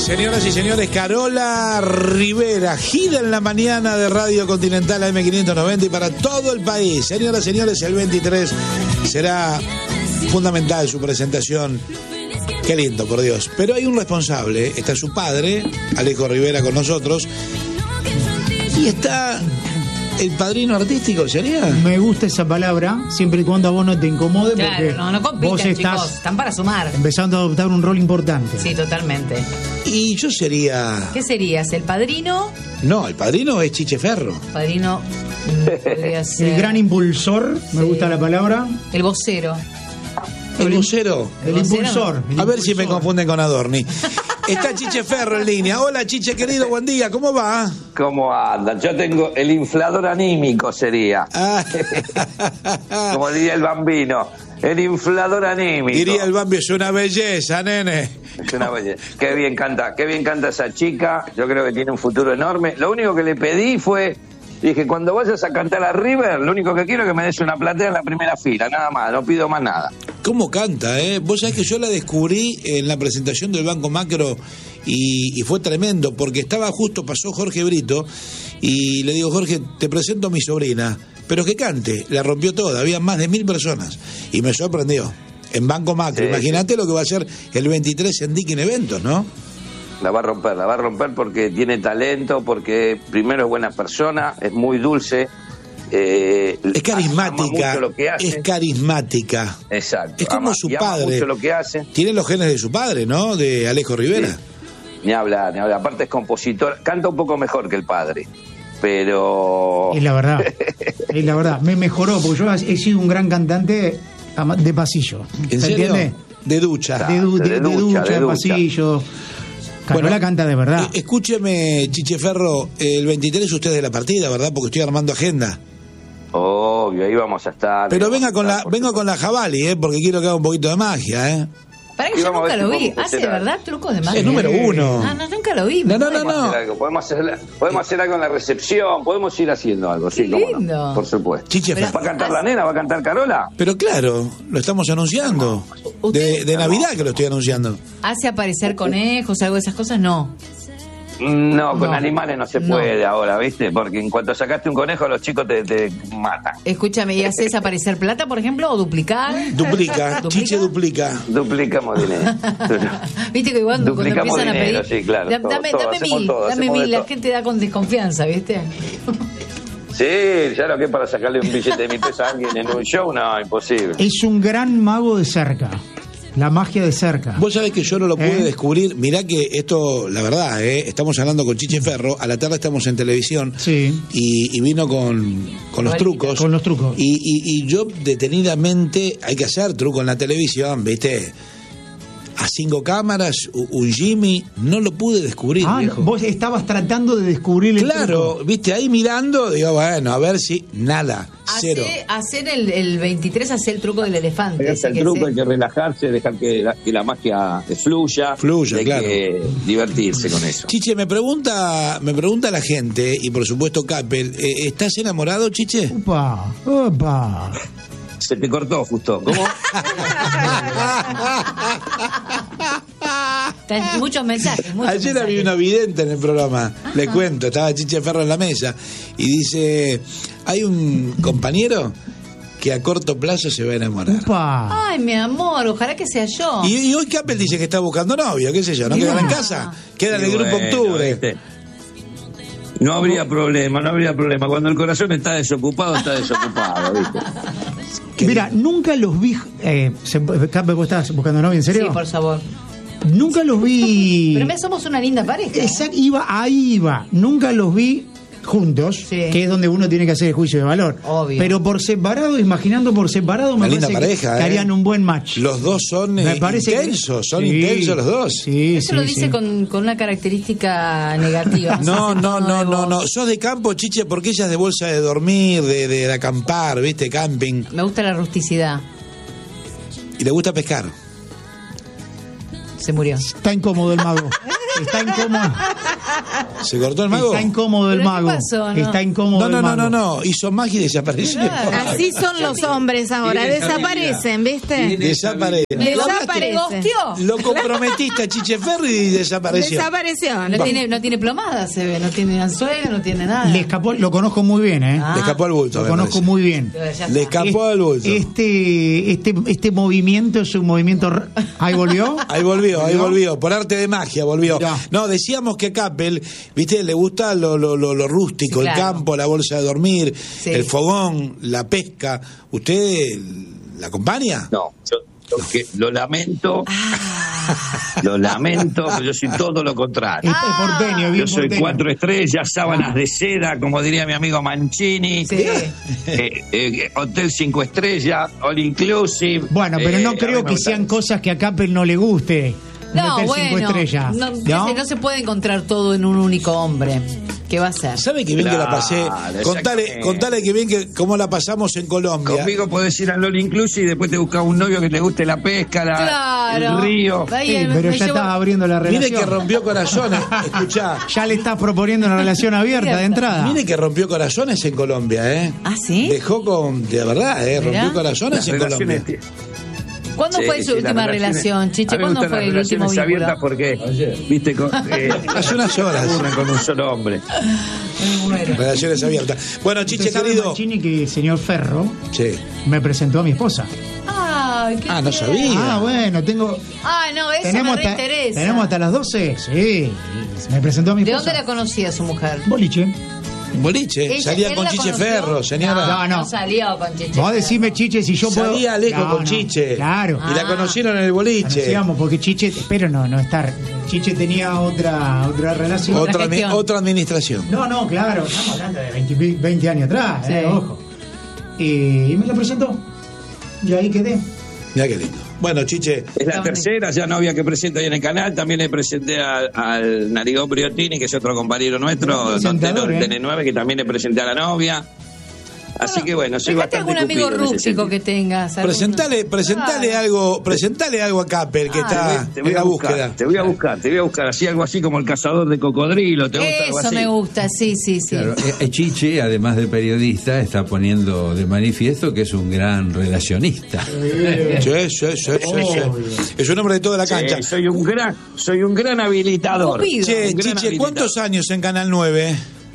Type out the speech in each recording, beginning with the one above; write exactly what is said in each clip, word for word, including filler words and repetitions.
Señoras y señores, Carola Rivera, gira en la mañana de Radio Continental A M quinientos noventa y para todo el país. Señoras y señores, el veintitrés será fundamental su presentación. Qué lindo, por Dios. Pero hay un responsable, está su padre, Alejo Rivera, con nosotros, y está el padrino artístico, ¿sería? Me gusta esa palabra, siempre y cuando a vos no te incomode, claro, porque no, no compiten, vos estás chicos, están para sumar. empezando a adoptar un rol importante. Sí, totalmente. Y yo sería... ¿Qué serías? ¿El padrino? No, el padrino es Chiche Ferro. Padrino mm, podría ser... El gran impulsor, me Sí. gusta la palabra. El vocero. El vocero. El vocero. impulsor. el A ver si me impulsor. confunden con Adorni. Está Chiche Ferro en línea. Hola, Chiche, querido, buen día. ¿Cómo va? ¿Cómo andan? Yo tengo el inflador anímico, sería. Ah. Como diría el bambino. El inflador anímico. Diría el Bambi, es una belleza, nene. Es una belleza. Qué bien canta, qué bien canta esa chica. Yo creo que tiene un futuro enorme. Lo único que le pedí fue, dije, cuando vayas a cantar a River, lo único que quiero es que me des una platea en la primera fila, nada más, no pido más nada. ¿Cómo canta, eh? Vos sabés que yo la descubrí en la presentación del Banco Macro y, y fue tremendo, porque estaba justo, pasó Jorge Brito y le digo, Jorge, te presento a mi sobrina, pero que cante. La rompió toda, había más de mil personas y me sorprendió. En Banco Macro, Sí, imagínate sí. lo que va a ser el veintitrés en Dick en Eventos, ¿no? La va a romper, la va a romper porque tiene talento, porque primero es buena persona, es muy dulce. Eh, Es carismática, ama mucho lo que hace. es carismática. Exacto. Es como ama- su y ama padre. mucho lo que hace. Tiene los genes de su padre, ¿no? De Alejo Rivera. Sí. Ni hablar, ni hablar. Aparte es compositor, canta un poco mejor que el padre, pero... Es la verdad. Es la verdad. Me mejoró, porque yo he sido un gran cantante ama- de pasillo. ¿En ¿Se serio? entiende? De ducha. De, du- de- De de ducha, ducha, de de ducha. pasillo. Carola Bueno, canta de verdad. Eh, escúcheme, Chiche Ferro, el veintitrés usted es de la partida, ¿verdad? Porque estoy armando agenda. Obvio, ahí vamos a estar. Pero ahí venga vamos con a la, estar, por vengo supuesto. con la Jabali, ¿eh? Porque quiero que haga un poquito de magia, ¿eh? Para que Y yo vamos a nunca ver lo si vi. podemos ¿Hace de hacer verdad trucos de magia? Es número uno. Ah, no, nunca lo vi. No, no, no, Podemos no. hacer algo, podemos hacer, podemos hacer algo en la recepción, podemos ir haciendo algo, sí, Qué cómo no, lindo. por supuesto. Chiche Pero- Ferro. ¿Va a cantar la nena? ¿Va a cantar Carola? Pero claro, lo estamos anunciando. De, de Navidad que lo estoy anunciando. ¿Hace aparecer conejos, algo de esas cosas? No. No, con No. animales no se No. puede ahora, ¿viste? Porque en cuanto sacaste un conejo, los chicos te, te matan. Escúchame, ¿y haces aparecer plata, por ejemplo, o duplicar? Duplica, Chiche duplica. Duplicamos dinero. Viste que igual cuando Duplicamos empiezan dinero, a pedir, sí, claro, da- todo, dame, todo, dame hacemos mil, todo, dame hacemos mil, de la todo. gente da con desconfianza, ¿viste? Sí, ya lo que es para sacarle un billete de mil pesos a alguien en un show, no, imposible. Es un gran mago de cerca. La magia de cerca. Vos sabés que yo no lo pude ¿Eh? descubrir. Mirá que esto, la verdad, ¿eh? Estamos hablando con Chiche Ferro. A la tarde estamos en televisión. Sí. Y, y vino con, con los Varita. trucos. Con los trucos. Y, y, y yo detenidamente, hay que hacer truco en la televisión, ¿viste? A cinco cámaras, u- un Jimmy, no lo pude descubrir, Ah, viejo. vos estabas tratando de descubrir el Claro, truco. viste, ahí mirando, digo, bueno, a ver si, nada, cero. Hace- hacer el, el veintitrés, hacer el truco del elefante. Es ese el que truco, se- hay que relajarse, dejar que la, que la magia fluya. Fluya, hay claro. que divertirse con eso. Chiche, me pregunta, me pregunta la gente, y por supuesto Capel, eh, ¿estás enamorado, Chiche? Opa, opa. Se te cortó justo. ¿Cómo? Está- Muchos mensajes. Muchos Ayer mensajes. había una vidente en el programa, le cuento, estaba Chiche Ferro en la mesa, y dice, hay un compañero que a corto plazo se va a enamorar. Opa. Ay, mi amor, ojalá que sea yo. Y, y hoy Capel dice que está buscando novio, qué sé yo, ¿no quedará en casa? Queda en el Y grupo bueno, Octubre. ¿viste? No habría problema, no habría problema. Cuando el corazón está desocupado, está desocupado, ¿viste? Mira, nunca los vi. Eh, se- Cape, ¿vos estás buscando novia, en Sí, serio? por favor. Nunca los vi. Pero me somos una linda pareja. Exacto, iba, ahí iba. Nunca los vi juntos, Sí. que es donde uno tiene que hacer el juicio de valor. Obvio. Pero por separado, imaginando por separado, me Una linda parece pareja, que, que ¿eh? harían un buen match. Los dos son Me eh, parece que- intensos, son Sí, intensos los dos. Sí, Eso sí, lo dice sí. con, con una característica negativa. No, sé, no, tono no, de no, voz. no. Sos de campo, Chiche, porque ella es de bolsa de dormir, de, de, de acampar, ¿viste? Camping. Me gusta la rusticidad. Y le gusta pescar. Se murió. Está incómodo el mago. Está incómodo. ¿Se cortó el mago? Está incómodo el ¿Pero qué mago. pasó, no? Está incómodo No, no, el no, mago. no, no. Hizo magia y desapareció. Claro. Así son los hombres ahora, desaparecen, ¿viste? Desaparece. Desaparece. ¿Gosteó? Lo comprometiste a Chiche Ferri y desapareció. Desapareció. No tiene, no tiene plomada, se ve, no tiene anzuelo, no tiene nada. Le escapó, lo conozco muy bien, ¿eh? Ah. Le escapó al bulto. Lo me conozco parece. muy bien. Pero ya Le está. escapó al bulto. Este, este, este movimiento es un movimiento. r- Ahí volvió. Ahí volvió, ahí volvió, por arte de magia volvió. Mirá. No, decíamos que a Capel, viste, le gusta lo, lo, lo, lo rústico, Sí, el claro. campo, la bolsa de dormir, Sí. el fogón, la pesca. ¿Usted la acompaña? No, yo, yo que lo lamento, Ah. lo lamento, pero yo soy todo lo Es, contrario. es porteño, bien Yo soy porteño. cuatro estrellas, sábanas de seda, como diría mi amigo Mancini. Sí. Eh, eh, hotel cinco estrellas, all inclusive. Bueno, pero Eh, no a mí creo me que gusta sean eso. cosas que a Capel no le guste. Un No, hotel cinco bueno, estrellas. no, ¿No? no se puede encontrar todo en un único hombre. ¿Qué va a ser? ¿Sabe que bien que la pasé? Claro, Contale, exactamente. contale que bien que cómo la pasamos en Colombia. Conmigo podés ir al all inclusive y después te buscas un novio que te guste la pesca, la, Claro. el río. Ahí Sí, me- pero me ya llevo- estás abriendo la relación. Mire que rompió corazones. Escuchá. Ya le estás proponiendo una relación abierta de entrada. Mire que rompió corazones en Colombia, ¿eh? ¿Ah, sí? Dejó con. De verdad, ¿eh? Mirá. Rompió corazones Las en Colombia. relaciones- ¿Cuándo Sí, fue su sí, las última relaciones- relación, Chiche? a mí me ¿Cuándo gustan fue las el último relaciones vínculo? abiertas porque, viste, con, eh, Hace unas horas. aburren con un solo hombre. Me muero. Relaciones abiertas. Bueno, Usted Chiche, sabe, querido. Mancini, que el señor Ferro Sí. me presentó a mi esposa. Ay, qué Ah, no bien. sabía. Ah, bueno, tengo. Ah, no, eso Tenemos me hasta, reinteresa. tenemos hasta las doce. Sí. Me presentó a mi ¿De esposa. dónde la conocía su mujer? Boliche. Boliche. Ella- Salía él con la Chiche conoció. Ferro, señora. No, no. No salió con Chiche. Vos decime, Chiche, si yo puedo. Salía lejos No, con no, Chiche. Claro. Y la Ah. conocieron en el boliche. Conocíamos, porque Chiche, espero no, no estar. Chiche tenía otra, otra relación. Otra, Otra admi- gestión. otra administración. No, no, claro, estamos hablando de veinte, veinte años atrás, Sí. eh, ojo. Y, y me la presentó. Y ahí quedé. Mira qué lindo. Bueno, Chiche. Es la tercera, ya novia que presento ahí en el canal. También le presenté a- al Narigón Briottini, que es otro compañero nuestro, Presentador, Don Teno, ¿eh? T N nueve, que también le presenté a la novia. Así que bueno, soy Dejate bastante algún amigo cupido en ese rústico sentido. que tengas. alguno. Presentale, presentale Claro. algo, presentale algo a Capel que Ah, está Te voy en a la buscar, búsqueda. te voy a buscar, te voy a buscar. Así algo así como el cazador de cocodrilo. ¿Te gusta algo Eso así? me gusta, sí, sí, sí. Claro, eh, Chiche, además de periodista, está poniendo de manifiesto que es un gran relacionista. Sí, sí, sí, sí, sí. Es un hombre de toda la Sí, cancha. soy un gran, soy un gran habilitador. Cupido. Che, Un gran Chiche, habilitador. ¿cuántos años en Canal nueve?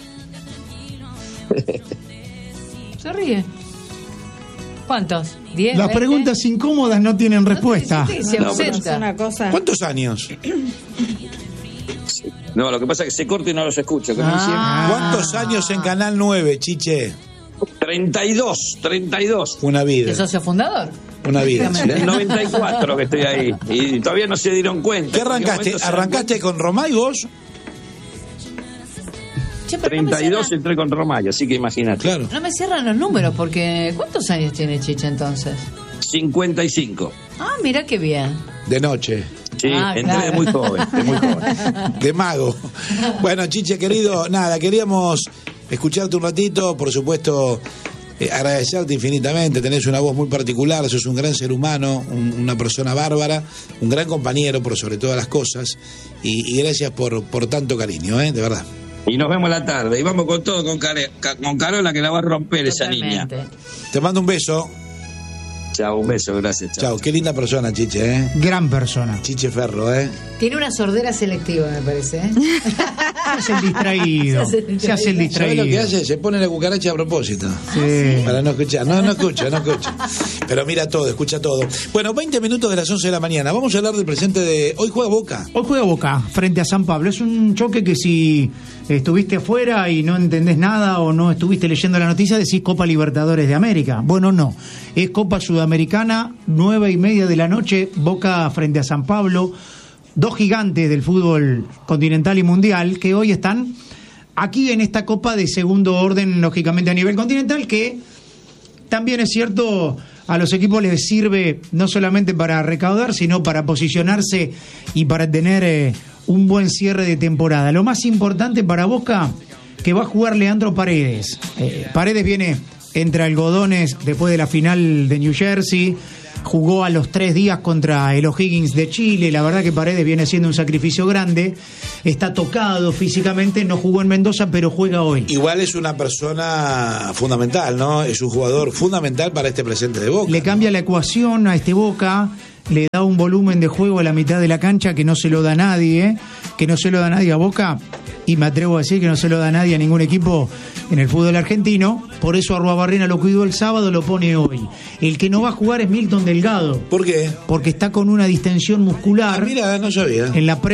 Se ríe. ¿Cuántos? ¿Diez? Las veinte? preguntas incómodas no tienen respuesta. Sí, se No, pero ausenta. Es una cosa. ¿Cuántos años? No, lo que pasa es que se corta y no los escucho. ¿Cómo Ah. ¿Cuántos años en Canal nueve, Chiche? treinta y dos, treinta y dos. Una ¿El vida. socio fundador? Una vida. Del noventa y cuatro que estoy ahí. Y todavía no se dieron cuenta. ¿Qué ¿En qué arrancaste? momento se dan ¿Arrancaste con Romay vos? Che, pero no me treinta y dos cierran- entré con Romayo, así que imagínate. Claro. No me cierran los números porque ¿cuántos años tiene Chiche entonces? cincuenta y cinco. Ah, mira qué bien. De noche. Sí, Ah, entré claro. de muy joven, de muy joven. De mago. Bueno, Chiche, querido, nada, queríamos escucharte un ratito, por supuesto, eh, agradecerte infinitamente, tenés una voz muy particular, sos un gran ser humano, un- una persona bárbara, un gran compañero por sobre todas las cosas, y, y gracias por, por tanto cariño, ¿eh? De verdad. Y nos vemos la tarde. Y vamos con todo con, Care- ca- con Carola, que la va a romper esa niña. Totalmente. Te mando un beso. Chao, un beso, gracias. Chao. Chao, qué linda persona, Chiche, ¿eh? Gran persona. Chiche Ferro, ¿eh? Tiene una sordera selectiva, me parece. ¿eh? Se hace el distraído. Se hace el Se hace el ¿Sabes distraído. lo que hace? Se pone la cucaracha a propósito. Sí. Para no escuchar. No, no escucha, no escucha. Pero mira todo, escucha todo. Bueno, veinte minutos de las once de la mañana. Vamos a hablar del presente de... Hoy juega Boca. Hoy juega Boca frente a San Pablo. Es un choque que si estuviste afuera y no entendés nada o no estuviste leyendo la noticia, decís Copa Libertadores de América. Bueno, no. Es Copa Sudamericana, nueve y media de la noche, Boca frente a San Pablo. Dos gigantes del fútbol continental y mundial que hoy están aquí en esta Copa de segundo orden, lógicamente a nivel continental, que también es cierto, a los equipos les sirve no solamente para recaudar, sino para posicionarse y para tener eh, un buen cierre de temporada. Lo más importante para Boca, que va a jugar Leandro Paredes. Eh, Paredes viene entre algodones después de la final de New Jersey, jugó a los tres días contra el O'Higgins de Chile. La verdad que Paredes viene haciendo un sacrificio grande. Está tocado físicamente, no jugó en Mendoza, pero juega hoy. Igual es una persona fundamental, ¿no? Es un jugador fundamental para este presente de Boca. Le cambia la ecuación a este Boca, le da un volumen de juego a la mitad de la cancha que no se lo da nadie, ¿eh? que no se lo da nadie a Boca, y me atrevo a decir que no se lo da nadie a ningún equipo en el fútbol argentino. Por eso Arruabarrena lo cuidó el sábado, lo pone hoy. El que no va a jugar es Milton Delgado. ¿Por qué? Porque está con una distensión muscular. Ah, mira, no sabía. En la pre